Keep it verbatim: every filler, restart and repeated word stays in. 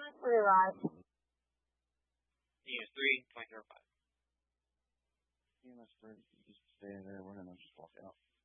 three live. Unit three, point zero five. Unit three, just stay in there. We're going to just walk out.